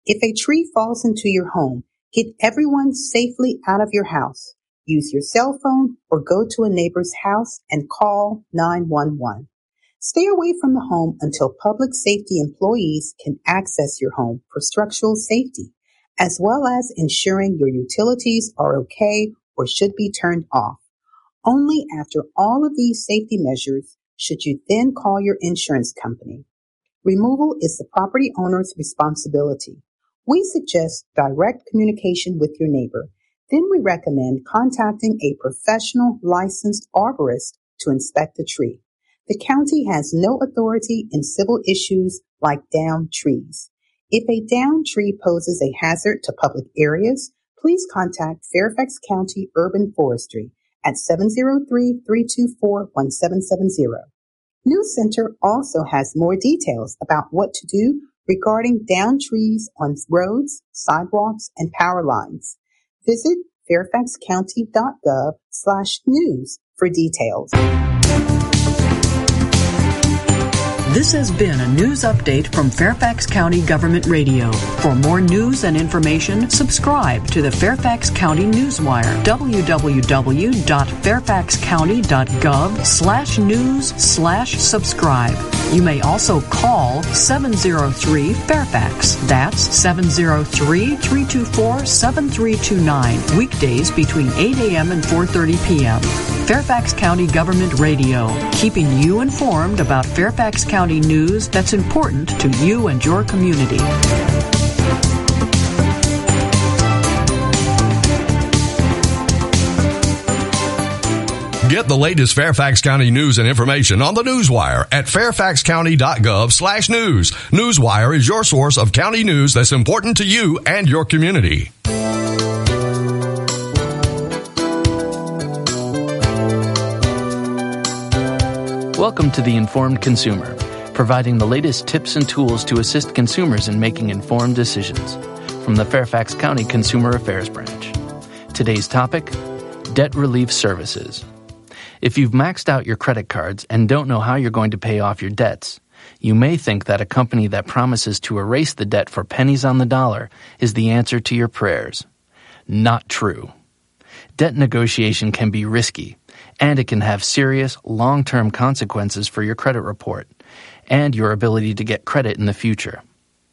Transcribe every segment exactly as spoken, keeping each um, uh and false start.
If a tree falls into your home, get everyone safely out of your house. Use your cell phone or go to a neighbor's house and call nine one one. Stay away from the home until public safety employees can access your home for structural safety, as well as ensuring your utilities are okay or should be turned off. Only after all of these safety measures should you then call your insurance company. Removal is the property owner's responsibility. We suggest direct communication with your neighbor. Then we recommend contacting a professional licensed arborist to inspect the tree. The county has no authority in civil issues like downed trees. If a downed tree poses a hazard to public areas, please contact Fairfax County Urban Forestry at seven zero three, three two four, one seven seven zero. News Center also has more details about what to do regarding downed trees on roads, sidewalks, and power lines. Visit fairfaxcounty.gov slash news for details. This has been a news update from Fairfax County Government Radio. For more news and information, subscribe to the Fairfax County Newswire, w w w dot fairfax county dot gov slash news slash subscribe. You may also call seven zero three Fairfax. That's seven zero three, three two four, seven three two nine. Weekdays between eight a.m. and four thirty p.m. Fairfax County Government Radio, keeping you informed about Fairfax County news that's important to you and your community. Get the latest Fairfax County news and information on the Newswire at fairfaxcounty.gov slash news. Newswire is your source of county news that's important to you and your community. Welcome to The Informed Consumer, providing the latest tips and tools to assist consumers in making informed decisions. From the Fairfax County Consumer Affairs Branch. Today's topic, debt relief services. If you've maxed out your credit cards and don't know how you're going to pay off your debts, you may think that a company that promises to erase the debt for pennies on the dollar is the answer to your prayers. Not true. Debt negotiation can be risky, and it can have serious, long-term consequences for your credit report and your ability to get credit in the future.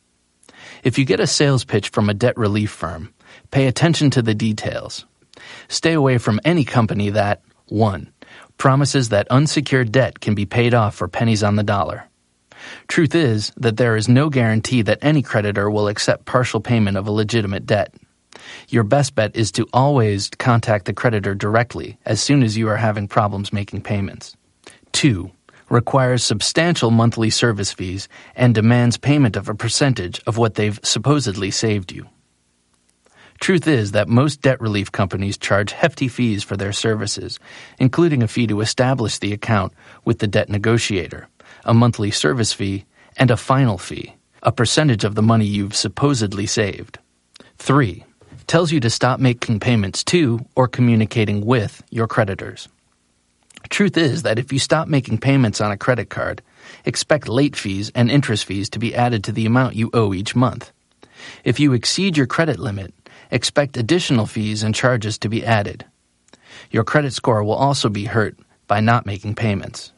If you get a sales pitch from a debt relief firm, pay attention to the details. Stay away from any company that, one, promises that unsecured debt can be paid off for pennies on the dollar. Truth is that there is no guarantee that any creditor will accept partial payment of a legitimate debt. Your best bet is to always contact the creditor directly as soon as you are having problems making payments. Two, requires substantial monthly service fees and demands payment of a percentage of what they've supposedly saved you. Truth is that most debt relief companies charge hefty fees for their services, including a fee to establish the account with the debt negotiator, a monthly service fee, and a final fee, a percentage of the money you've supposedly saved. Three, tells you to stop making payments to or communicating with your creditors. Truth is that if you stop making payments on a credit card, expect late fees and interest fees to be added to the amount you owe each month. If you exceed your credit limit, expect additional fees and charges to be added. Your credit score will also be hurt by not making payments.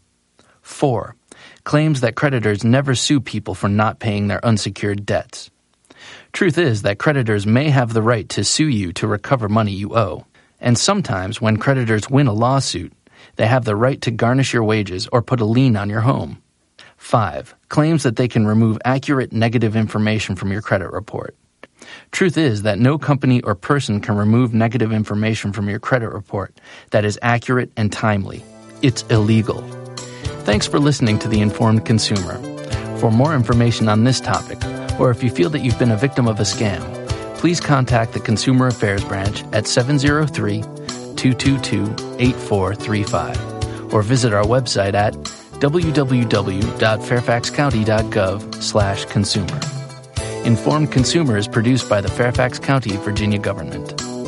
Four, claims that creditors never sue people for not paying their unsecured debts. Truth is that creditors may have the right to sue you to recover money you owe, and sometimes when creditors win a lawsuit, they have the right to garnish your wages or put a lien on your home. Five, claims that they can remove accurate negative information from your credit report. Truth is that no company or person can remove negative information from your credit report that is accurate and timely. It's illegal. Thanks for listening to The Informed Consumer. For more information on this topic, or if you feel that you've been a victim of a scam, please contact the Consumer Affairs Branch at seven zero three, two two two, eight four three five or visit our website at w w w dot fairfax county dot gov slash consumer. Informed Consumer is produced by the Fairfax County, Virginia government.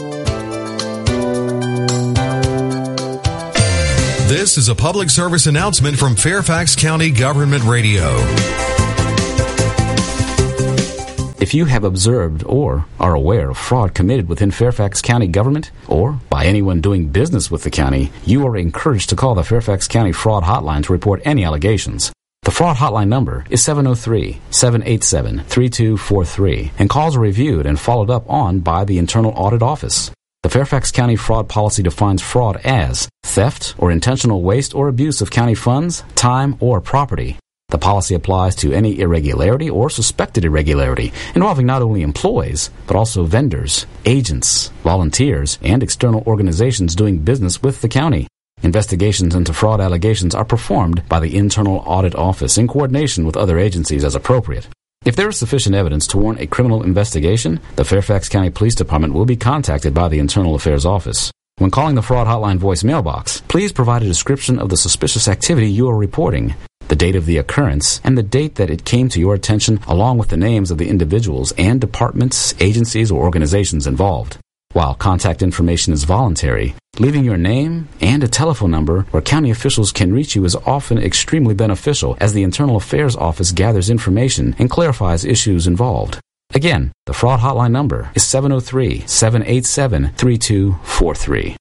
This is a public service announcement from Fairfax County Government Radio. If you have observed or are aware of fraud committed within Fairfax County government or by anyone doing business with the county, you are encouraged to call the Fairfax County Fraud Hotline to report any allegations. The fraud hotline number is seven oh three, seven eight seven, three two four three, and calls are reviewed and followed up on by the Internal Audit Office. The Fairfax County Fraud Policy defines fraud as theft or intentional waste or abuse of county funds, time, or property. The policy applies to any irregularity or suspected irregularity involving not only employees, but also vendors, agents, volunteers, and external organizations doing business with the county. Investigations into fraud allegations are performed by the Internal Audit Office in coordination with other agencies as appropriate. If there is sufficient evidence to warrant a criminal investigation, the Fairfax County Police Department will be contacted by the Internal Affairs Office. When calling the Fraud Hotline voice mailbox, please provide a description of the suspicious activity you are reporting, the date of the occurrence, and the date that it came to your attention, along with the names of the individuals and departments, agencies, or organizations involved. While contact information is voluntary, leaving your name and a telephone number where county officials can reach you is often extremely beneficial as the Internal Affairs Office gathers information and clarifies issues involved. Again, the fraud hotline number is seven oh three, seven eight seven, three two four three.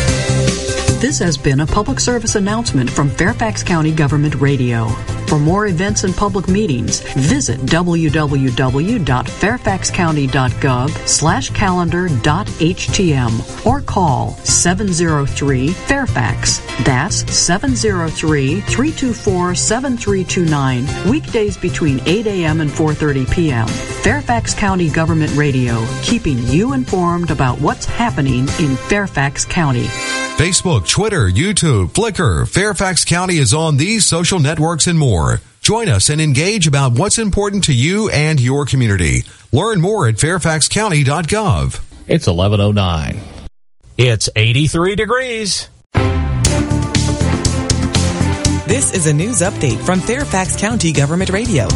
This has been a public service announcement from Fairfax County Government Radio. For more events and public meetings, visit w w w dot fairfax county dot gov slash calendar dot h t m or call seven oh three Fairfax. That's seven oh three, three two four, seven three two nine, weekdays between eight a.m. and four thirty p.m. Fairfax County Government Radio, keeping you informed about what's happening in Fairfax County. Facebook, Twitter, YouTube, Flickr. Fairfax County is on these social networks and more. Join us and engage about what's important to you and your community. Learn more at fairfax county dot gov. It's eleven oh nine. It's eighty-three degrees. This is a news update from Fairfax County Government Radio.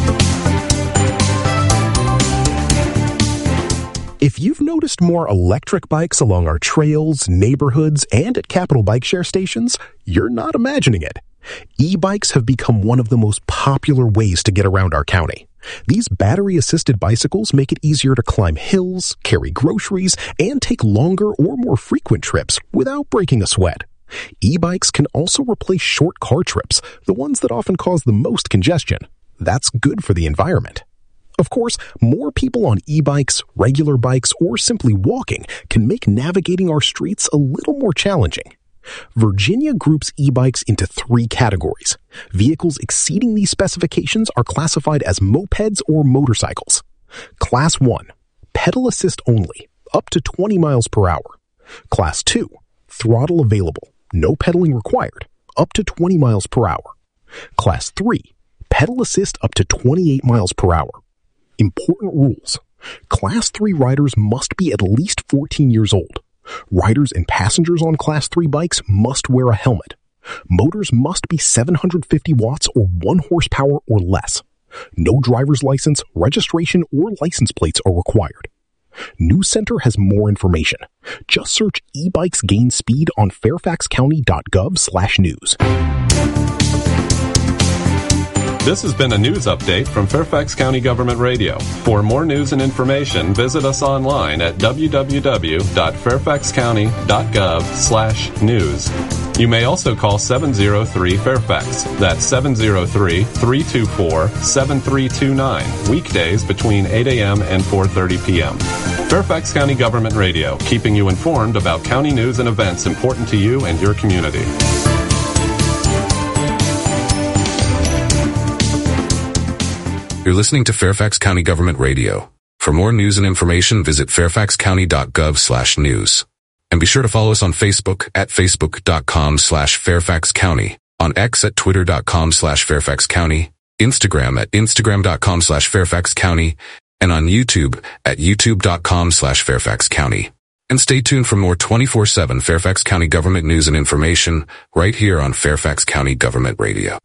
If you've noticed more electric bikes along our trails, neighborhoods, and at Capital Bike Share stations, you're not imagining it. E-bikes have become one of the most popular ways to get around our county. These battery-assisted bicycles make it easier to climb hills, carry groceries, and take longer or more frequent trips without breaking a sweat. E-bikes can also replace short car trips, the ones that often cause the most congestion. That's good for the environment. Of course, more people on e-bikes, regular bikes, or simply walking can make navigating our streets a little more challenging. Virginia groups e-bikes into three categories. Vehicles exceeding these specifications are classified as mopeds or motorcycles. Class one, pedal assist only, up to twenty miles per hour. Class two, throttle available, no pedaling required, up to twenty miles per hour. Class three, pedal assist up to twenty-eight miles per hour. Important rules. Class three riders must be at least fourteen years old. Riders and passengers on Class three bikes must wear a helmet. Motors must be seven hundred fifty watts or one horsepower or less. No driver's license, registration, or license plates are required. News Center has more information. Just search e-bikes gain speed on fairfax county dot gov slash news. This has been a news update from Fairfax County Government Radio. For more news and information, visit us online at w w w dot fairfax county dot gov slash news. You may also call seven oh three Fairfax. That's seven oh three, three two four, seven three two nine, weekdays between eight a.m. and four thirty p.m. Fairfax County Government Radio, keeping you informed about county news and events important to you and your community. You're listening to Fairfax County Government Radio. For more news and information, visit fairfax county dot gov slash news. And be sure to follow us on Facebook at facebook dot com slash fairfax county, on X at twitter dot com slash fairfax county, Instagram at instagram dot com slash fairfax county, and on YouTube at youtube dot com slash fairfax county. And stay tuned for more twenty-four seven Fairfax County Government news and information right here on Fairfax County Government Radio.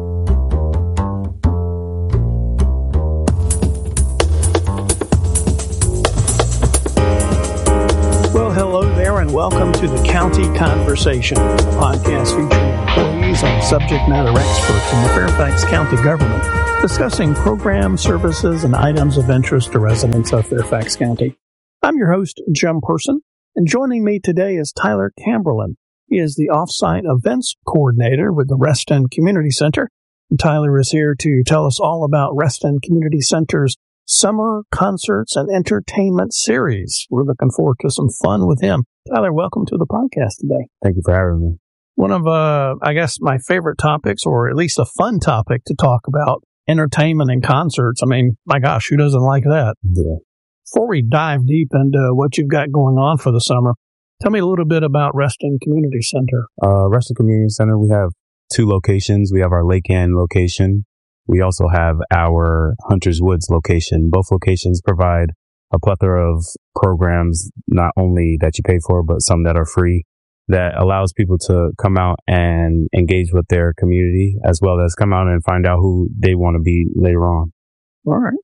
And welcome to the County Conversation, a podcast featuring employees and subject matter experts from the Fairfax County government discussing programs, services, and items of interest to residents of Fairfax County. I'm your host, Jim Person, and joining me today is Tyler Camberlin. He is the Off-Site Events Coordinator with the Reston Community Center. And Tyler is here to tell us all about Reston Community Center's Summer Concerts and Entertainment Series. We're looking forward to some fun with him. Tyler, welcome to the podcast today. Thank you for having me. One of, uh, I guess, my favorite topics, or at least a fun topic to talk about, entertainment and concerts. I mean, my gosh, who doesn't like that? Yeah. Before we dive deep into what you've got going on for the summer, tell me a little bit about Reston Community Center. Uh, Reston Community Center, we have two locations. We have our Lake Ann location. We also have our Hunters Woods location. Both locations provide a plethora of programs, not only that you pay for, but some that are free, that allows people to come out and engage with their community, as well as come out and find out who they want to be later on. All right.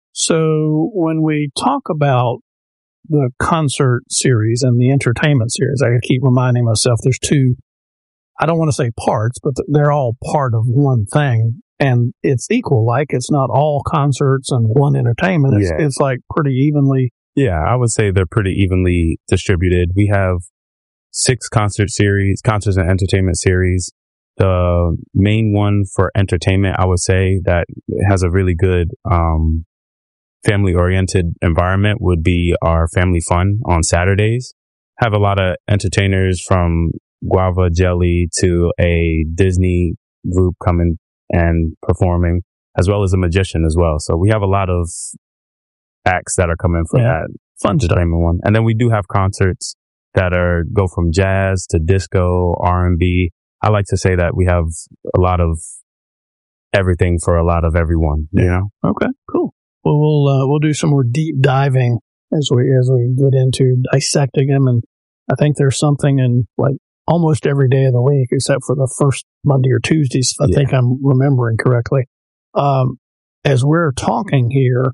So when we talk about the concert series and the entertainment series, I keep reminding myself there's two, I don't want to say parts, but they're all part of one thing. And it's equal, like it's not all concerts and one entertainment. It's, yeah. it's like pretty evenly. Yeah, I would say they're pretty evenly distributed. We have six concert series, concerts and entertainment series. The main one for entertainment, I would say, that has a really good um, family-oriented environment would be our Family Fun on Saturdays. Have a lot of entertainers from Guava Jelly to a Disney group coming and performing, as well as a magician as well. So we have a lot of acts that are coming from yeah, that fun entertainment one. And then we do have concerts that are go from jazz to disco, R and B. I like to say that we have a lot of everything for a lot of everyone, you know? Okay, cool. Well, we'll, uh, we'll do some more deep diving as we, as we get into dissecting them. And I think there's something in like almost every day of the week, except for the first Monday or Tuesdays, if I yeah. think I'm remembering correctly. Um, as we're talking here,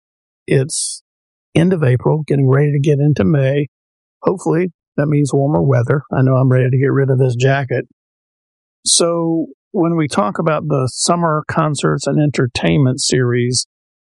it's end of April, getting ready to get into May. Hopefully that means warmer weather. I know I'm ready to get rid of this jacket. So when we talk about the Summer Concerts and Entertainment Series,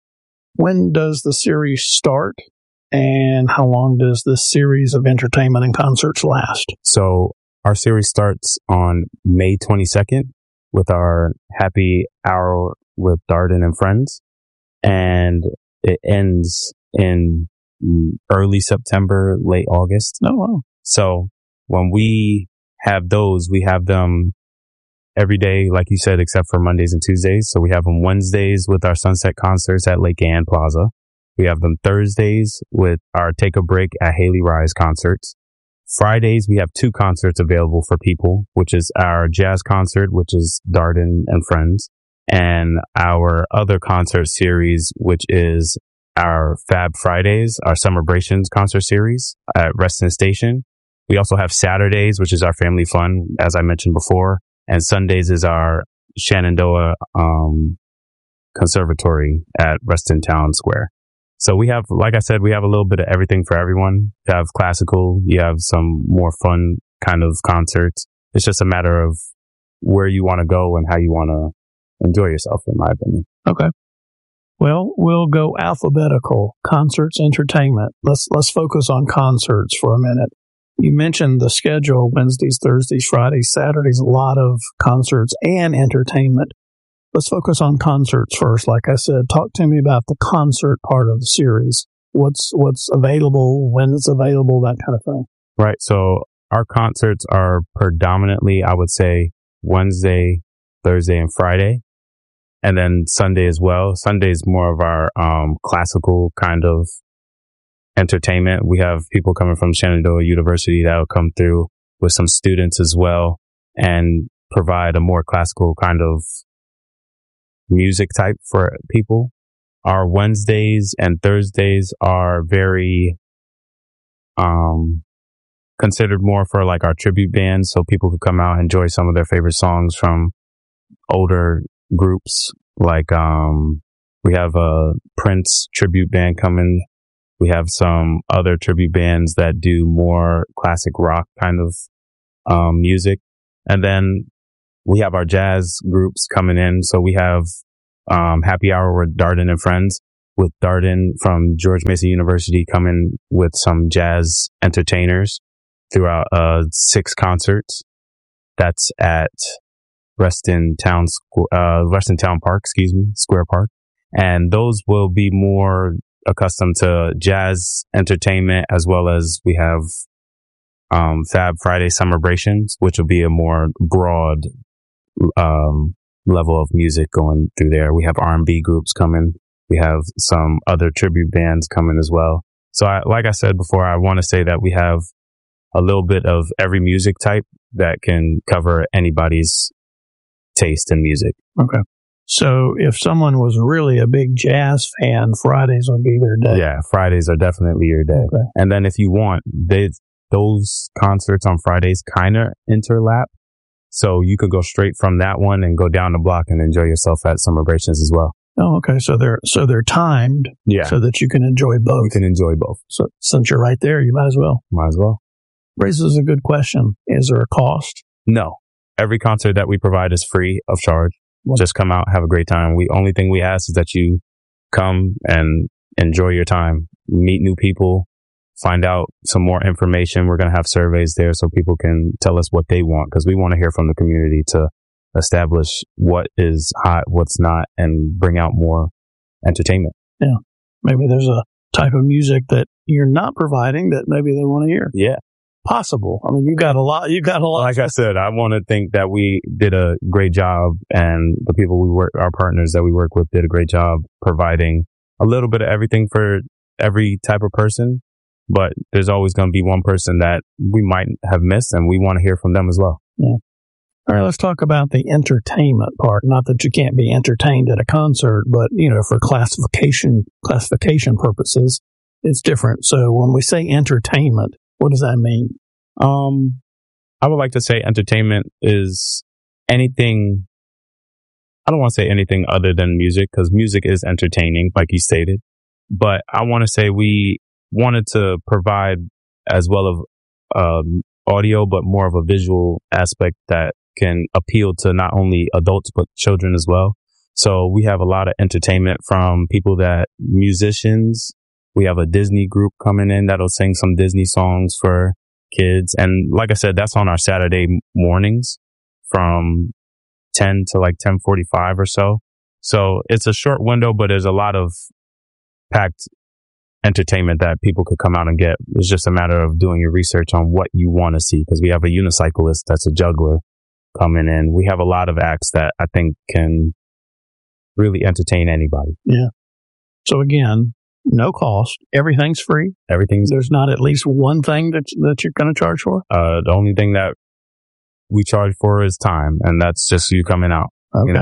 when does the series start? And how long does this series of entertainment and concerts last? So our series starts on May twenty-second with our Happy Hour with Darden and Friends. And it ends in early September, late August. Oh, wow. So when we have those, we have them every day, like you said, except for Mondays and Tuesdays. So we have them Wednesdays with our Sunset Concerts at Lake Ann Plaza. We have them Thursdays with our Take a Break at Haley Rise concerts. Fridays, we have two concerts available for people, which is our jazz concert, which is Darden and Friends, and our other concert series, which is our Fab Fridays, our Summerbrations concert series at Reston Station. We also have Saturdays, which is our Family Fun, as I mentioned before, and Sundays is our Shenandoah um, Conservatory at Reston Town Square. So we have, like I said, we have a little bit of everything for everyone. You have classical, you have some more fun kind of concerts. It's just a matter of where you want to go and how you want to enjoy yourself, in my opinion. Okay. Well, we'll go alphabetical. Concerts, entertainment. Let's let's focus on concerts for a minute. You mentioned the schedule, Wednesdays, Thursdays, Fridays, Saturdays, a lot of concerts and entertainment. Let's focus on concerts first. Like I said, talk to me about the concert part of the series. What's what's available, when it's available, that kind of thing. Right. So our concerts are predominantly, I would say, Wednesday, Thursday, and Friday. And then Sunday as well. Sunday is more of our um, classical kind of entertainment. We have people coming from Shenandoah University that will come through with some students as well and provide a more classical kind of music type for people. Our Wednesdays and Thursdays are very um considered more for like our tribute bands, so people could come out and enjoy some of their favorite songs from older groups. Like um we have a Prince tribute band coming. We have some other tribute bands that do more classic rock kind of um music. And then we have our jazz groups coming in. So we have um, happy hour with Darden and Friends, with Darden from George Mason University coming with some jazz entertainers throughout uh, six concerts. That's at Reston Town, uh, Reston Town Park, excuse me, Square Park. And those will be more accustomed to jazz entertainment, as well as we have um, Fab Friday Celebrations, which will be a more broad um, level of music going through there. We have R and B groups coming. We have some other tribute bands coming as well. So I, like I said before, I want to say that we have a little bit of every music type that can cover anybody's taste in music. Okay. So if someone was really a big jazz fan, Fridays would be their day. Yeah, Fridays are definitely your day. Okay. And then if you want, they, those concerts on Fridays kind of interlap. So you could go straight from that one and go down the block and enjoy yourself at Celebrations as well. Oh, okay. So they're so they're timed, yeah, so that you can enjoy both. You can enjoy both. So since you're right there, you might as well. Might as well. Raises a good question. Is there a cost? No. Every concert that we provide is free of charge. Well, just come out, have a great time. We only thing we ask is that you come and enjoy your time, meet new people, find out some more information. We're going to have surveys there so people can tell us what they want, because we want to hear from the community to establish what is hot, what's not, and bring out more entertainment. Yeah. Maybe there's a type of music that you're not providing that maybe they want to hear. Yeah. Possible. I mean, you got a lot, you got a lot. Like I said, I want to think that we did a great job, and the people we work, our partners that we work with, did a great job providing a little bit of everything for every type of person. But there's always going to be one person that we might have missed, and we want to hear from them as well. Yeah. All right, let's talk about the entertainment part. Not that you can't be entertained at a concert, but, you know, for classification, classification purposes, it's different. So when we say entertainment, what does that mean? Um, I would like to say entertainment is anything. I don't want to say anything other than music, because music is entertaining, like you stated. But I want to say we wanted to provide as well of um, audio, but more of a visual aspect that can appeal to not only adults, but children as well. So we have a lot of entertainment from people that musicians. We have a Disney group coming in that'll sing some Disney songs for kids. And like I said, that's on our Saturday mornings from ten to like ten forty-five or so. So it's a short window, but there's a lot of packed entertainment that people could come out and get. It's just a matter of doing your research on what you want to see, because we have a unicyclist that's a juggler coming in. We have a lot of acts that I think can really entertain anybody. Yeah. So again, no cost. Everything's free. Everything's. There's not at least one thing that that you're going to charge for. Uh, the only thing that we charge for is time, and that's just you coming out. Okay. You know?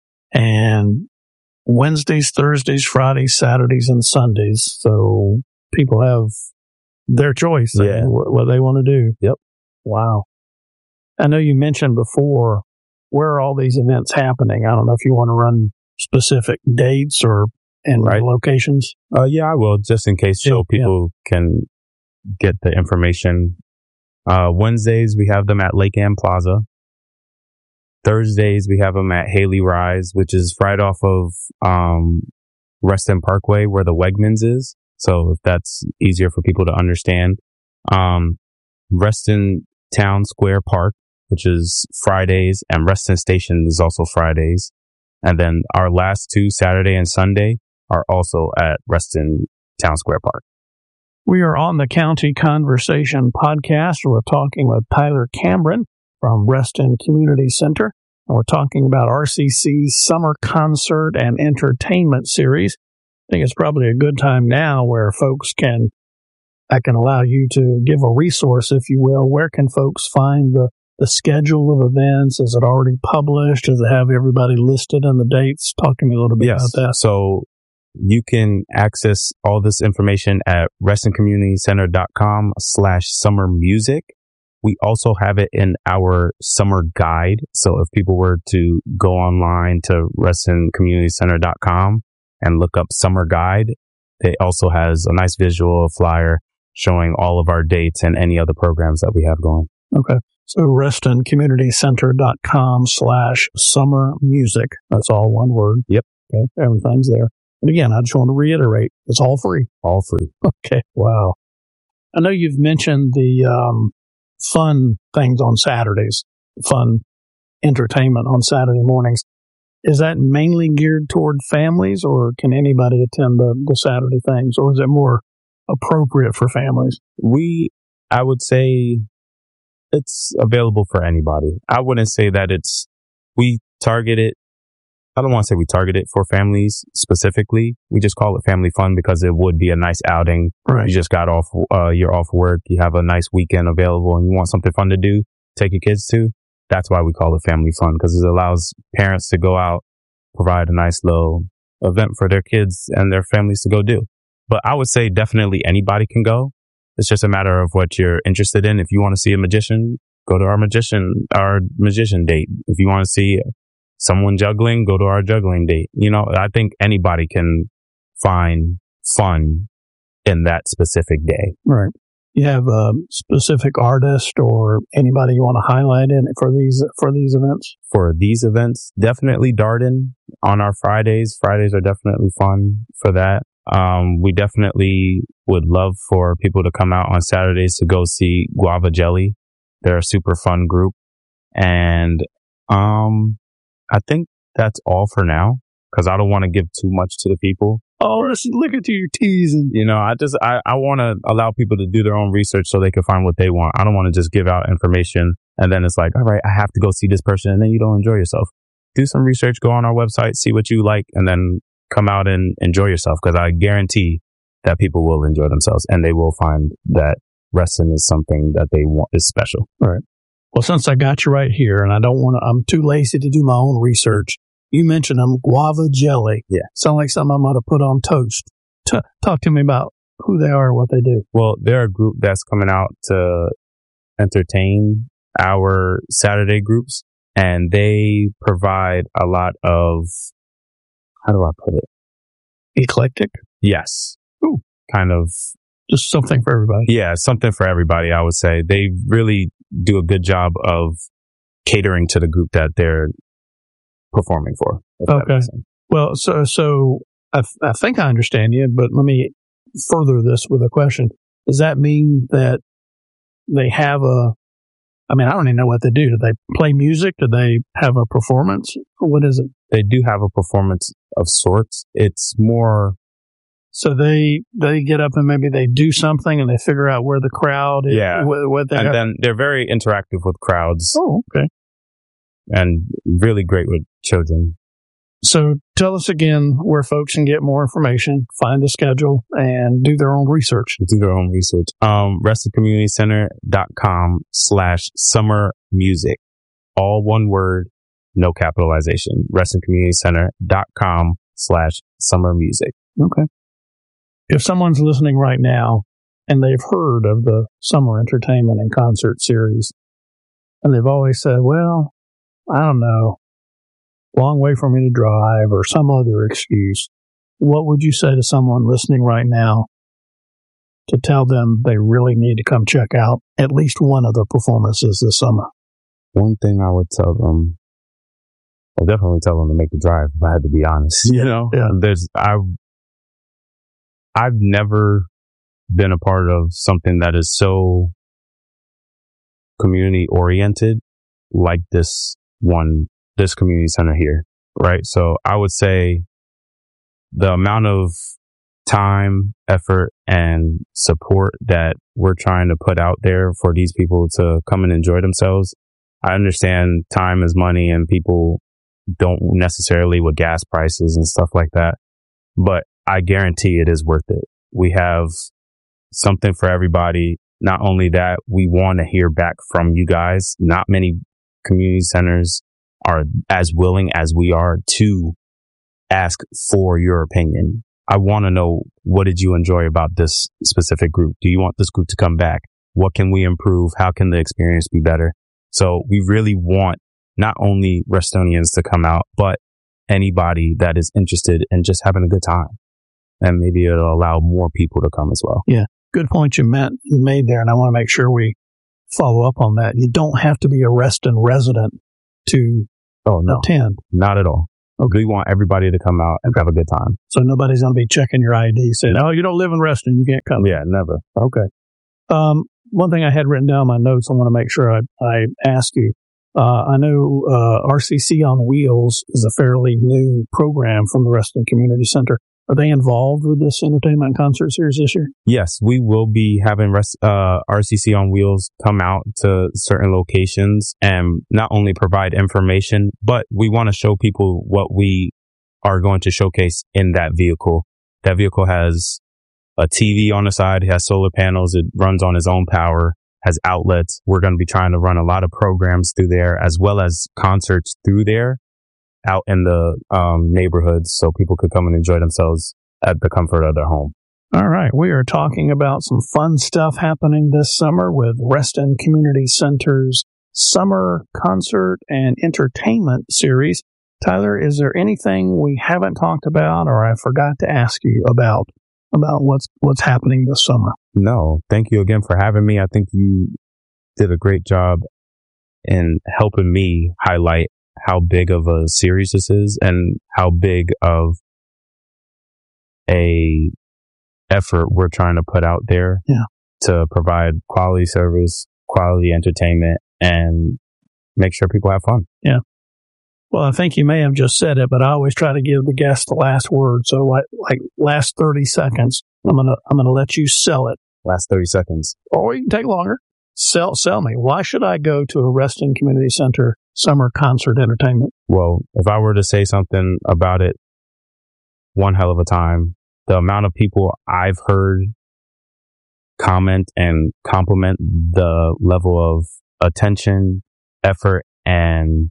And Wednesdays, Thursdays, Fridays, Saturdays, and Sundays. So people have their choice. Yeah. What, what they want to do. Yep. Wow. I know you mentioned before, where are all these events happening? I don't know if you want to run specific dates or and right. locations. Uh, yeah, I will, just in case, so yeah, people yeah. can get the information. Uh, Wednesdays, we have them at Lake Ann Plaza. Thursdays, we have them at Haley Rise, which is right off of um, Reston Parkway, where the Wegmans is. So if that's easier for people to understand. Um, Reston Town Square Park, which is Fridays, and Reston Station is also Fridays. And then our last two, Saturday and Sunday, are also at Reston Town Square Park. We are on the County Conversation podcast. We're talking with Tyler Cameron from Reston Community Center. And we're talking about R C C's Summer Concert and Entertainment Series. I think it's probably a good time now where folks can, I can allow you to give a resource, if you will. Where can folks find the, the schedule of events? Is it already published? Does it have everybody listed and the dates? Talk to me a little bit yes. about that. So you can access all this information at RestonCommunityCenter.com slash summer music. We also have it in our summer guide. So if people were to go online to Reston Community Center dot com and look up summer guide, it also has a nice visual flyer showing all of our dates and any other programs that we have going. Okay. So RestonCommunityCenter.com slash summer music. That's all one word. Yep. Okay, everything's there. And again, I just want to reiterate, it's all free. All free. Okay, wow. I know you've mentioned the um, fun things on Saturdays, fun entertainment on Saturday mornings. Is that mainly geared toward families, or can anybody attend the, the Saturday things, or is it more appropriate for families? We, I would say it's available for anybody. I wouldn't say that it's, we target it, I don't want to say we target it for families specifically. We just call it family fun because it would be a nice outing. Right. You just got off, uh, you're off work, you have a nice weekend available and you want something fun to do, take your kids to. That's why we call it family fun, because it allows parents to go out, provide a nice little event for their kids and their families to go do. But I would say definitely anybody can go. It's just a matter of what you're interested in. If you want to see a magician, go to our magician, our magician date. If you want to see someone juggling, go to our juggling date. You know, I think anybody can find fun in that specific day. Right. You have a specific artist or anybody you want to highlight in for these for these events? For these events, definitely Darden on our Fridays. Fridays are definitely fun for that. Um, we definitely would love for people to come out on Saturdays to go see Guava Jelly. They're a super fun group. And um, I think that's all for now, because I don't want to give too much to the people. Oh, let's look at your teasing. You know, I just, I, I want to allow people to do their own research so they can find what they want. I don't want to just give out information and then it's like, all right, I have to go see this person, and then you don't enjoy yourself. Do some research, go on our website, see what you like, and then come out and enjoy yourself, because I guarantee that people will enjoy themselves and they will find that wrestling is something that they want is special. All right. Well, since I got you right here and I don't want to, I'm too lazy to do my own research. You mentioned them, Guava Jelly. Yeah. Sound like something I might have put on toast. T- talk to me about who they are and what they do. Well, they're a group that's coming out to entertain our Saturday groups, and they provide a lot of, how do I put it? Eclectic? Yes. Ooh. Kind of. Just something for everybody. Yeah, something for everybody, I would say. They really do a good job of catering to the group that they're performing for. Okay. Well, so so I, th- I think I understand you, but let me further this with a question. Does that mean that they have a, I mean, I don't even know what they do. Do they play music? Do they have a performance? What is it? They do have a performance of sorts. It's more... So they they get up and maybe they do something and they figure out where the crowd is. Yeah. What, what they and have. then they're very interactive with crowds. Oh, okay. And really great with children. So tell us again where folks can get more information, find a schedule, and do their own research. Do their own research. Um, wrestlingcommunitycenter.com slash summer music. All one word, no capitalization. wrestlingcommunitycenter.com slash summer music. Okay. If someone's listening right now and they've heard of the summer entertainment and concert series, and they've always said, well, I don't know, long way for me to drive or some other excuse, what would you say to someone listening right now to tell them they really need to come check out at least one of the performances this summer? One thing I would tell them, I'll definitely tell them to make the drive, if I had to be honest. You know, yeah. there's, I, I've never been a part of something that is so community oriented like this one, this community center here, right? So I would say the amount of time, effort, and support that we're trying to put out there for these people to come and enjoy themselves. I understand time is money and people don't necessarily with gas prices and stuff like that, but I guarantee it is worth it. We have something for everybody. Not only that, we want to hear back from you guys. Not many community centers are as willing as we are to ask for your opinion. I want to know, what did you enjoy about this specific group? Do you want this group to come back? What can we improve? How can the experience be better? So we really want not only Restonians to come out, but anybody that is interested in just having a good time. And maybe it'll allow more people to come as well. Yeah, good point you meant, you made there, and I want to make sure we follow up on that. You don't have to be a Reston resident to oh, no, attend. Not at all. Okay. We want everybody to come out and have a good time. So nobody's going to be checking your I D saying, oh, you don't live in Reston, you can't come. Yeah, never. Okay. Um, one thing I had written down in my notes, I want to make sure I, I ask you. Uh, I know uh, R C C on Wheels is a fairly new program from the Reston Community Center. Are they involved with this entertainment concert series this year? Yes, we will be having rest, uh, R C C on Wheels come out to certain locations and not only provide information, but we want to show people what we are going to showcase in that vehicle. That vehicle has a T V on the side, it has solar panels, it runs on its own power, has outlets. We're going to be trying to run a lot of programs through there as well as concerts through there out in the um, neighborhoods so people could come and enjoy themselves at the comfort of their home. All right. We are talking about some fun stuff happening this summer with Reston Community Center's Summer Concert and Entertainment Series. Tyler, is there anything we haven't talked about or I forgot to ask you about about what's what's happening this summer? No. Thank you again for having me. I think you did a great job in helping me highlight how big of a series this is and how big of a effort we're trying to put out there yeah. to provide quality service, quality entertainment, and make sure people have fun. Yeah. Well, I think you may have just said it, but I always try to give the guest the last word. So like, like last thirty seconds, I'm going to, I'm going to let you sell it. Last thirty seconds. Or you can take longer. Sell, sell me. Why should I go to a Reston Community Center Summer Concert Entertainment? Well, if I were to say something about it, one hell of a time. The amount of people I've heard comment and compliment the level of attention, effort, and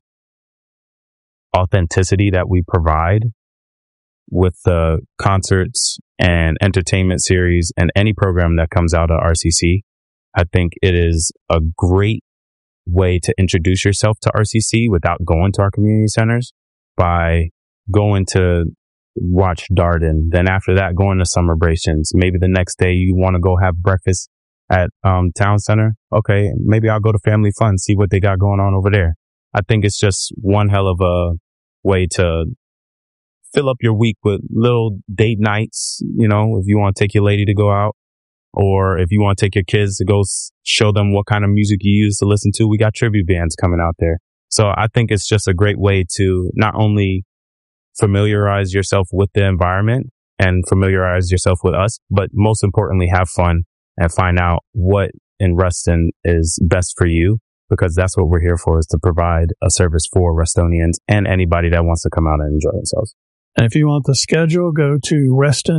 authenticity that we provide with the concerts and entertainment series and any program that comes out of R C C. I think it is a great way to introduce yourself to R C C without going to our community centers by going to watch Darden. Then after that, going to Summerbrations. Maybe the next day you want to go have breakfast at um, Town Center. Okay, maybe I'll go to Family Fun, see what they got going on over there. I think it's just one hell of a way to fill up your week with little date nights. You know, if you want to take your lady to go out, or if you want to take your kids to go show them what kind of music you use to listen to, we got tribute bands coming out there. So I think it's just a great way to not only familiarize yourself with the environment and familiarize yourself with us, but most importantly, have fun and find out what in Reston is best for you, because that's what we're here for, is to provide a service for Restonians and anybody that wants to come out and enjoy themselves. And if you want the schedule, go to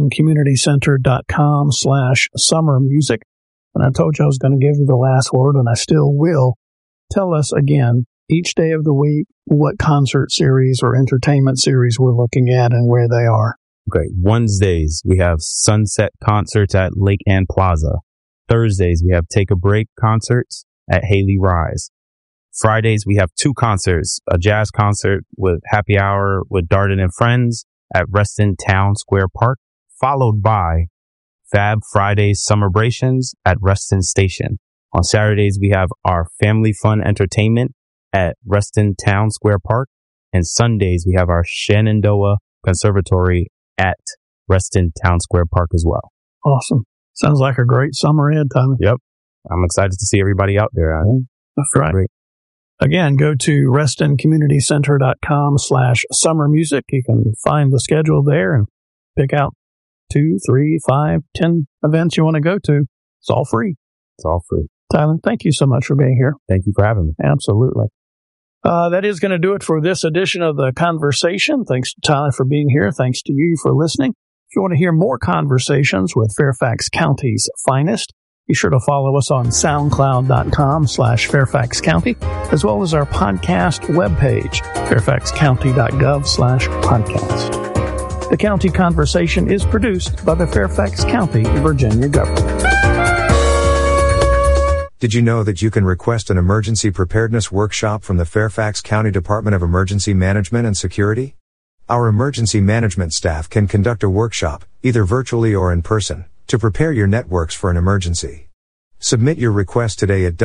restoncommunitycenter.com slash summer music. And I told you I was going to give you the last word, and I still will. Tell us again, each day of the week, what concert series or entertainment series we're looking at and where they are. Okay. Wednesdays, we have Sunset concerts at Lake Ann Plaza. Thursdays, we have Take a Break concerts at Haley Rise. Fridays, we have two concerts, a jazz concert with Happy Hour with Darden and Friends at Reston Town Square Park, followed by Fab Fridays Summerbrations at Reston Station. On Saturdays, we have our Family Fun Entertainment at Reston Town Square Park. And Sundays, we have our Shenandoah Conservatory at Reston Town Square Park as well. Awesome. Sounds like a great summer ahead, Tommy. Yep. I'm excited to see everybody out there. That's right. Great. Again, go to restoncommunitycenter.com slash summer music. You can find the schedule there and pick out two, three, five, ten events you want to go to. It's all free. It's all free. Tyler, thank you so much for being here. Thank you for having me. Absolutely. Uh, that is going to do it for this edition of The Conversation. Thanks to Tyler for being here. Thanks to you for listening. If you want to hear more conversations with Fairfax County's finest, be sure to follow us on soundcloud.com slash Fairfax County, as well as our podcast webpage, fairfaxcounty.gov slash podcast. The County Conversation is produced by the Fairfax County, Virginia government. Did you know that you can request an emergency preparedness workshop from the Fairfax County Department of Emergency Management and Security? Our emergency management staff can conduct a workshop, either virtually or in person, to prepare your networks for an emergency. Submit your request today at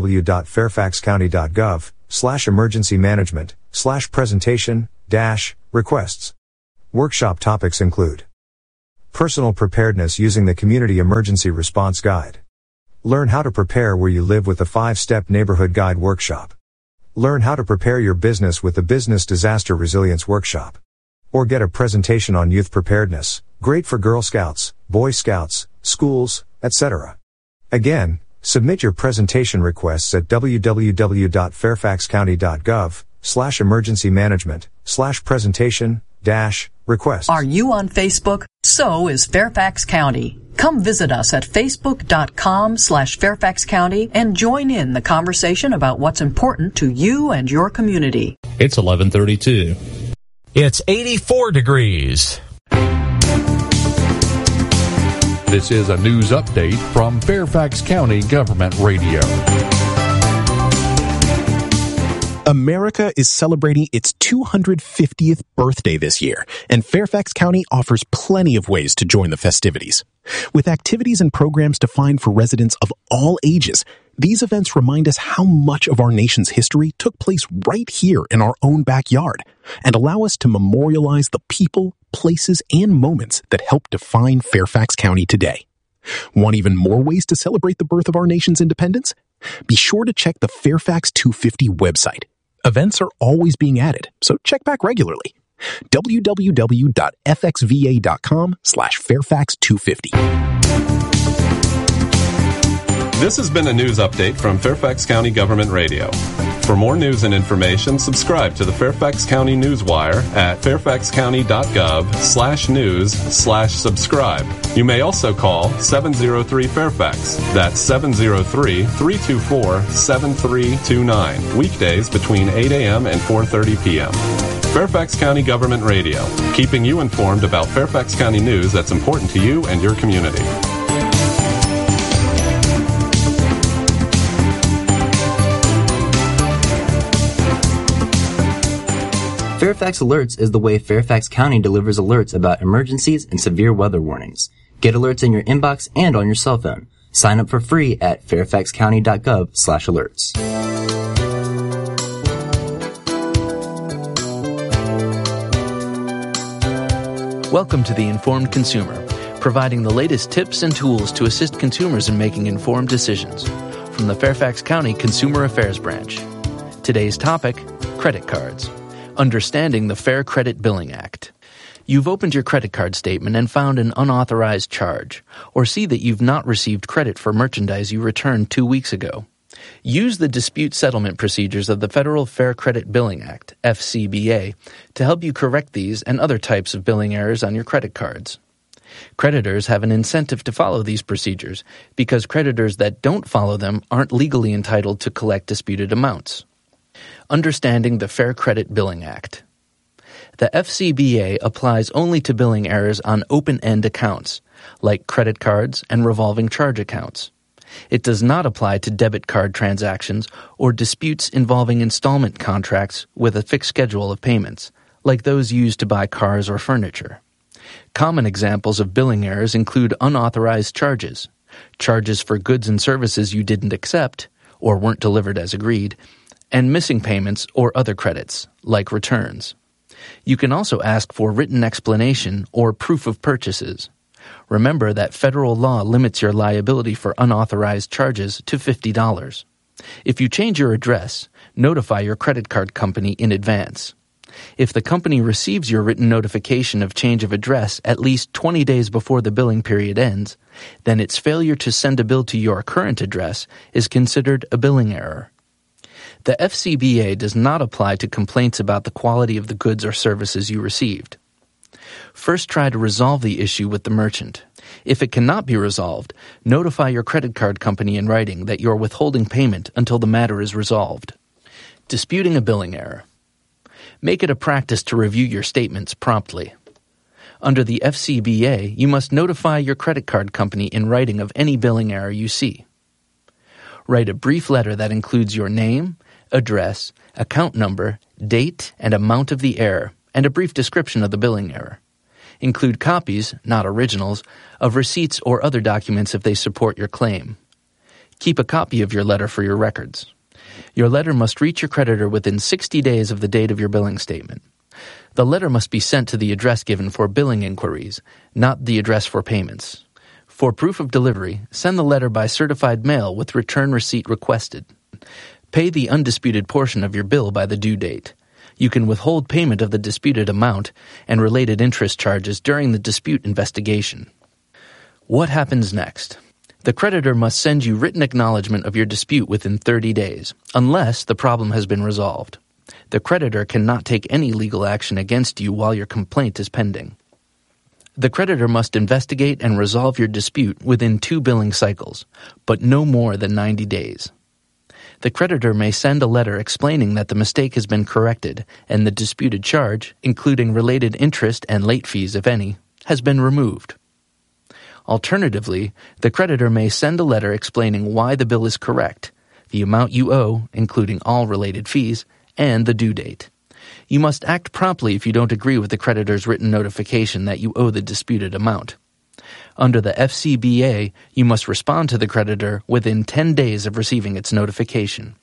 www.fairfaxcounty.gov slash emergency management slash presentation dash requests. Workshop topics include personal preparedness using the Community Emergency Response Guide. Learn how to prepare where you live with the five-step Neighborhood Guide Workshop. Learn how to prepare your business with the Business Disaster Resilience Workshop. Or get a presentation on youth preparedness, great for Girl Scouts, Boy Scouts, schools, et cetera. Again, submit your presentation requests at www.fairfaxcounty.gov slash emergency management slash presentation dash requests. Are you on Facebook? So is Fairfax County. Come visit us at facebook.com slash Fairfax County and join in the conversation about what's important to you and your community. It's eleven thirty-two. It's eighty-four degrees. This is a news update from Fairfax County Government Radio. America is celebrating its two hundred fiftieth birthday this year, and Fairfax County offers plenty of ways to join the festivities. With activities and programs defined for residents of all ages, these events remind us how much of our nation's history took place right here in our own backyard, and allow us to memorialize the people, places, and moments that helped define Fairfax County today. Want even more ways to celebrate the birth of our nation's independence? Be sure to check the Fairfax two fifty website. Events are always being added, so check back regularly. www.fxva.com slash Fairfax 250. This has been a news update from Fairfax County Government Radio. For more news and information, subscribe to the Fairfax County Newswire at fairfaxcounty.gov slash news slash subscribe. You may also call seven oh three Fairfax. That's seven oh three, three two four, seven three two nine. Weekdays between eight a.m. and four thirty p.m. Fairfax County Government Radio, keeping you informed about Fairfax County news that's important to you and your community. Fairfax Alerts is the way Fairfax County delivers alerts about emergencies and severe weather warnings. Get alerts in your inbox and on your cell phone. Sign up for free at fairfaxcounty.gov slash alerts. Welcome to The Informed Consumer, providing the latest tips and tools to assist consumers in making informed decisions. From the Fairfax County Consumer Affairs Branch. Today's topic, credit cards. Understanding the Fair Credit Billing Act. You've opened your credit card statement and found an unauthorized charge, or see that you've not received credit for merchandise you returned two weeks ago. Use the dispute settlement procedures of the Federal Fair Credit Billing Act, F C B A, to help you correct these and other types of billing errors on your credit cards. Creditors have an incentive to follow these procedures because creditors that don't follow them aren't legally entitled to collect disputed amounts. Understanding the Fair Credit Billing Act. The F C B A applies only to billing errors on open-end accounts, like credit cards and revolving charge accounts. It does not apply to debit card transactions or disputes involving installment contracts with a fixed schedule of payments, like those used to buy cars or furniture. Common examples of billing errors include unauthorized charges, charges for goods and services you didn't accept or weren't delivered as agreed, and missing payments or other credits, like returns. You can also ask for written explanation or proof of purchases. Remember that federal law limits your liability for unauthorized charges to fifty dollars. If you change your address, notify your credit card company in advance. If the company receives your written notification of change of address at least twenty days before the billing period ends, then its failure to send a bill to your current address is considered a billing error. The F C B A does not apply to complaints about the quality of the goods or services you received. First, try to resolve the issue with the merchant. If it cannot be resolved, notify your credit card company in writing that you're withholding payment until the matter is resolved. Disputing a billing error. Make it a practice to review your statements promptly. Under the F C B A, you must notify your credit card company in writing of any billing error you see. Write a brief letter that includes your name, address, account number, date, and amount of the error, and a brief description of the billing error. Include copies, not originals, of receipts or other documents if they support your claim. Keep a copy of your letter for your records. Your letter must reach your creditor within sixty days of the date of your billing statement. The letter must be sent to the address given for billing inquiries, not the address for payments. For proof of delivery, send the letter by certified mail with return receipt requested. Pay the undisputed portion of your bill by the due date. You can withhold payment of the disputed amount and related interest charges during the dispute investigation. What happens next? The creditor must send you written acknowledgement of your dispute within thirty days, unless the problem has been resolved. The creditor cannot take any legal action against you while your complaint is pending. The creditor must investigate and resolve your dispute within two billing cycles, but no more than ninety days. The creditor may send a letter explaining that the mistake has been corrected and the disputed charge, including related interest and late fees if any, has been removed. Alternatively, the creditor may send a letter explaining why the bill is correct, the amount you owe, including all related fees, and the due date. You must act promptly if you don't agree with the creditor's written notification that you owe the disputed amount. Under the F C B A, you must respond to the creditor within ten days of receiving its notification.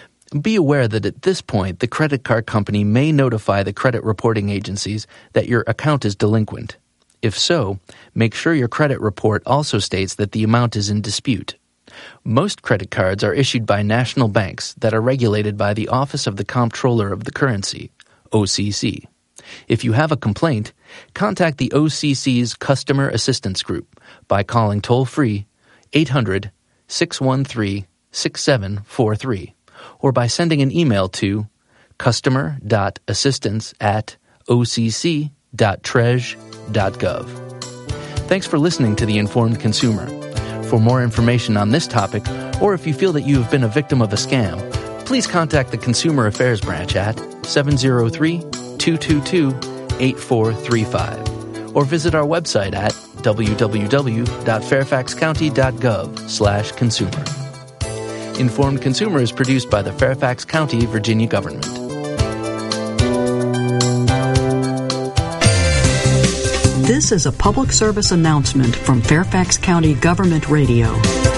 Be aware that at this point, the credit card company may notify the credit reporting agencies that your account is delinquent. If so, make sure your credit report also states that the amount is in dispute. Most credit cards are issued by national banks that are regulated by the Office of the Comptroller of the Currency, O C C. If you have a complaint, contact the O C C's Customer Assistance Group by calling toll-free eight hundred, six one three, six seven four three or by sending an email to customer dot assistance at o c c dot treas dot gov. Thanks for listening to The Informed Consumer. For more information on this topic, or if you feel that you have been a victim of a scam, please contact the Consumer Affairs Branch at seven zero three, two two two, eight four three five or visit our website at w w w dot fairfax county dot gov slash consumer. Informed Consumer is produced by the Fairfax County, Virginia government. This is a public service announcement from Fairfax County Government Radio.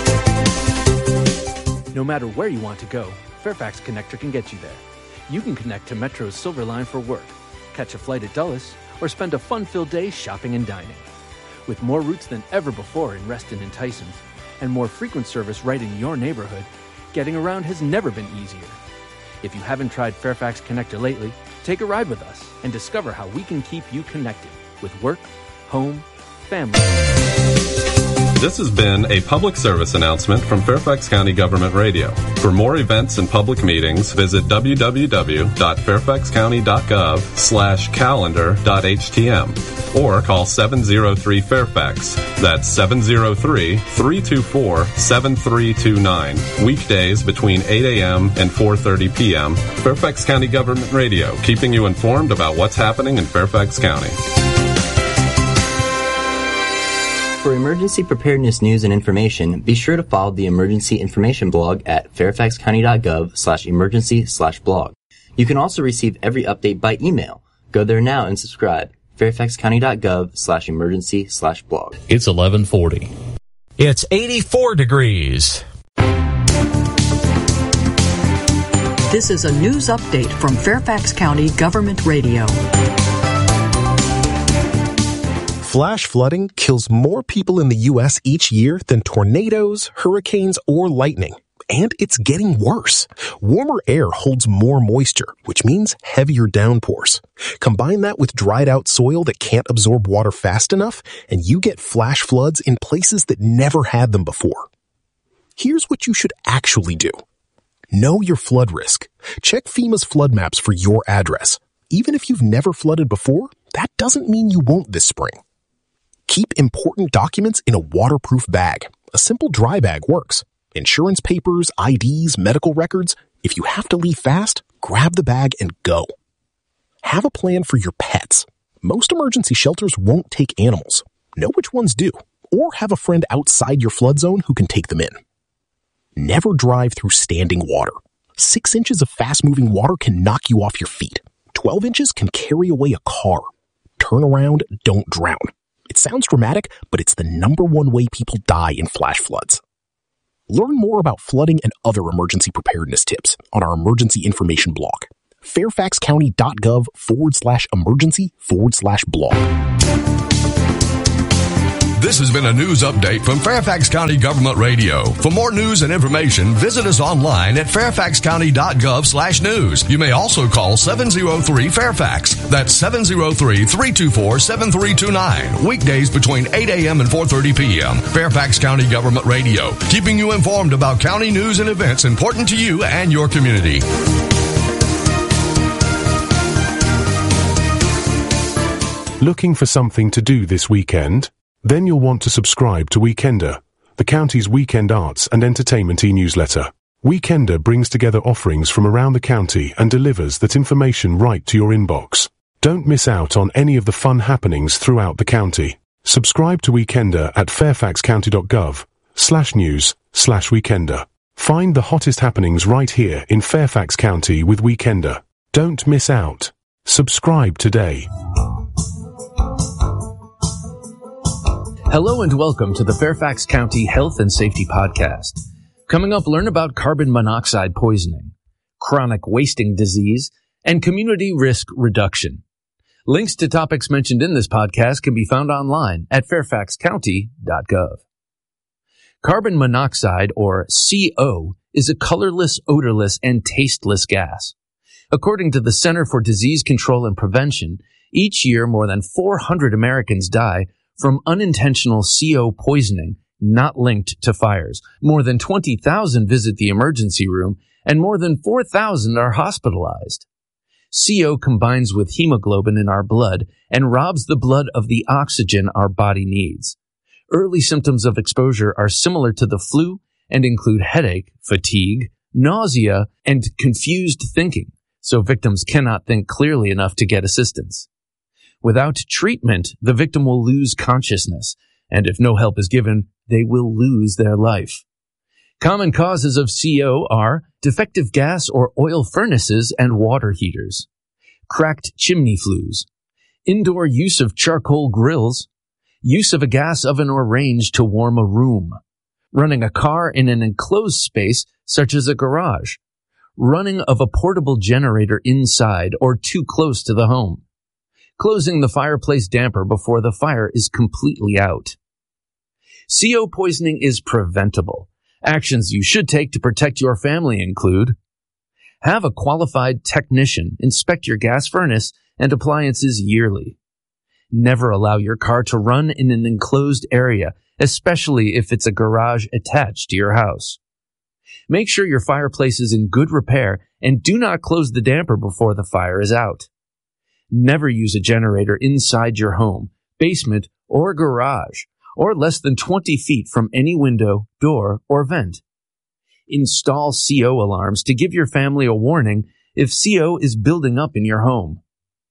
No matter where you want to go, Fairfax Connector can get you there. You can connect to Metro's Silver Line for work, catch a flight at Dulles, or spend a fun-filled day shopping and dining. With more routes than ever before in Reston and Tysons, and more frequent service right in your neighborhood, getting around has never been easier. If you haven't tried Fairfax Connector lately, take a ride with us and discover how we can keep you connected with work, home, family. This has been a public service announcement from Fairfax County Government Radio. For more events and public meetings, visit w w w dot fairfax county dot gov slash calendar dot h t m or call seven zero three Fairfax. That's seven zero three, three two four, seven three two nine. Weekdays between eight a.m. and four thirty p.m. Fairfax County Government Radio, keeping you informed about what's happening in Fairfax County. For emergency preparedness news and information, be sure to follow the emergency information blog at fairfax county dot gov slash emergency slash blog. You can also receive every update by email. Go there now and subscribe. fairfax county dot gov slash emergency slash blog. It's eleven forty. It's eighty-four degrees. This is a news update from Fairfax County Government Radio. Flash flooding kills more people in the U S each year than tornadoes, hurricanes, or lightning. And it's getting worse. Warmer air holds more moisture, which means heavier downpours. Combine that with dried out soil that can't absorb water fast enough, and you get flash floods in places that never had them before. Here's what you should actually do. Know your flood risk. Check FEMA's flood maps for your address. Even if you've never flooded before, that doesn't mean you won't this spring. Keep important documents in a waterproof bag. A simple dry bag works. Insurance papers, I Ds, medical records. If you have to leave fast, grab the bag and go. Have a plan for your pets. Most emergency shelters won't take animals. Know which ones do. Or have a friend outside your flood zone who can take them in. Never drive through standing water. Six inches of fast-moving water can knock you off your feet. Twelve inches can carry away a car. Turn around, don't drown. It sounds dramatic, but it's the number one way people die in flash floods. Learn more about flooding and other emergency preparedness tips on our emergency information blog. fairfaxcounty.gov forward slash emergency forward slash blog. This has been a news update from Fairfax County Government Radio. For more news and information, visit us online at fairfaxcounty.gov slash news. You may also call seven oh three Fairfax. That's seven oh three, three two four, seven three two nine. Weekdays between eight a.m. and four thirty p.m. Fairfax County Government Radio, keeping you informed about county news and events important to you and your community. Looking for something to do this weekend? Then you'll want to subscribe to Weekender, the county's weekend arts and entertainment e-newsletter. Weekender brings together offerings from around the county and delivers that information right to your inbox. Don't miss out on any of the fun happenings throughout the county. Subscribe to Weekender at fairfaxcounty.gov slash news slash Weekender. Find the hottest happenings right here in Fairfax County with Weekender. Don't miss out. Subscribe today. Hello and welcome to the Fairfax County Health and Safety Podcast. Coming up, learn about carbon monoxide poisoning, chronic wasting disease, and community risk reduction. Links to topics mentioned in this podcast can be found online at fairfax county dot gov. Carbon monoxide, or C O, is a colorless, odorless, and tasteless gas. According to the Center for Disease Control and Prevention, each year more than four hundred Americans die from unintentional C O poisoning not linked to fires. More than twenty thousand visit the emergency room, and more than four thousand are hospitalized. C O combines with hemoglobin in our blood and robs the blood of the oxygen our body needs. Early symptoms of exposure are similar to the flu and include headache, fatigue, nausea, and confused thinking, so victims cannot think clearly enough to get assistance. Without treatment, the victim will lose consciousness, and if no help is given, they will lose their life. Common causes of C O are defective gas or oil furnaces and water heaters, cracked chimney flues, indoor use of charcoal grills, use of a gas oven or range to warm a room, running a car in an enclosed space such as a garage, running of a portable generator inside or too close to the home, closing the fireplace damper before the fire is completely out. C O poisoning is preventable. Actions you should take to protect your family include: have a qualified technician inspect your gas furnace and appliances yearly. Never allow your car to run in an enclosed area, especially if it's a garage attached to your house. Make sure your fireplace is in good repair and do not close the damper before the fire is out. Never use a generator inside your home, basement, or garage, or less than twenty feet from any window, door, or vent. Install C O alarms to give your family a warning if C O is building up in your home.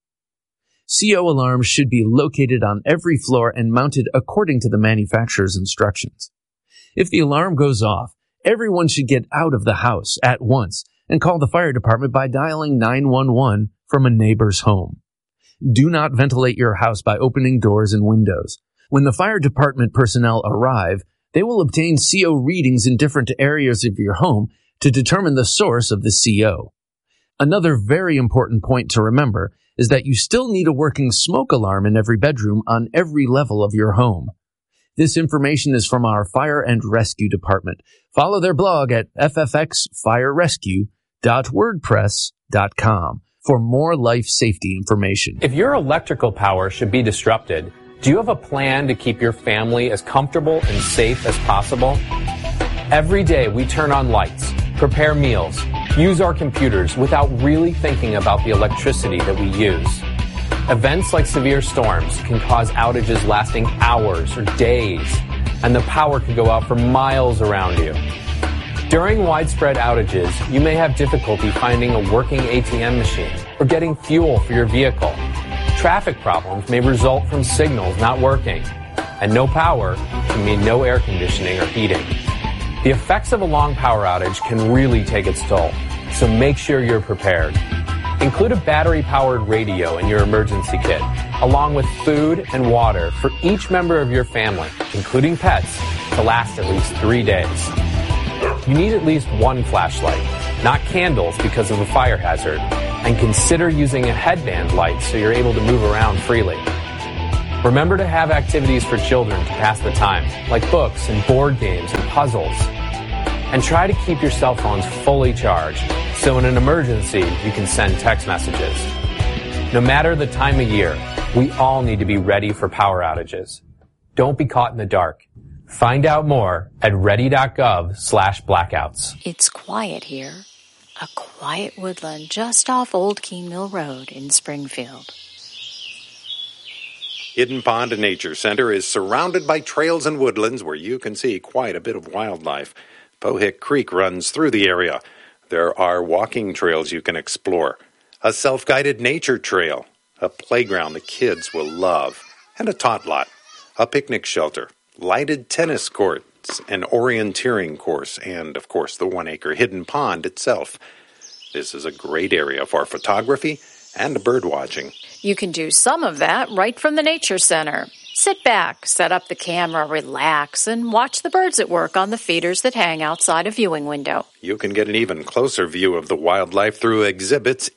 C O alarms should be located on every floor and mounted according to the manufacturer's instructions. If the alarm goes off, everyone should get out of the house at once and call the fire department by dialing nine one one from a neighbor's home. Do not ventilate your house by opening doors and windows. When the fire department personnel arrive, they will obtain C O readings in different areas of your home to determine the source of the C O. Another very important point to remember is that you still need a working smoke alarm in every bedroom on every level of your home. This information is from our Fire and Rescue Department. Follow their blog at f f x fire rescue dot wordpress dot com for more life safety information. If your electrical power should be disrupted, do you have a plan to keep your family as comfortable and safe as possible? Every day we turn on lights, prepare meals, use our computers without really thinking about the electricity that we use. Events like severe storms can cause outages lasting hours or days, and the power could go out for miles around you. During widespread outages, you may have difficulty finding a working A T M machine or getting fuel for your vehicle. Traffic problems may result from signals not working, and no power can mean no air conditioning or heating. The effects of a long power outage can really take its toll, so make sure you're prepared. Include a battery-powered radio in your emergency kit, along with food and water for each member of your family, including pets, to last at least three days. You need at least one flashlight, not candles because of a fire hazard, And consider using a headband light so you're able to move around freely. Remember to have activities for children to pass the time, like books and board games and puzzles. And try to keep your cell phones fully charged, so in an emergency, you can send text messages. No matter the time of year, we all need to be ready for power outages. Don't be caught in the dark. Find out more at ready.gov slash blackouts. It's quiet here. A quiet woodland just off Old Keene Mill Road in Springfield. Hidden Pond Nature Center is surrounded by trails and woodlands where you can see quite a bit of wildlife. Pohick Creek runs through the area. There are walking trails you can explore, a self-guided nature trail, a playground the kids will love, and a tot lot, a picnic shelter, lighted tennis courts, an orienteering course, and, of course, the one-acre hidden pond itself. This is a great area for photography and bird watching. You can do some of that right from the Nature Center. Sit back, set up the camera, relax, and watch the birds at work on the feeders that hang outside a viewing window. You can get an even closer view of the wildlife through exhibits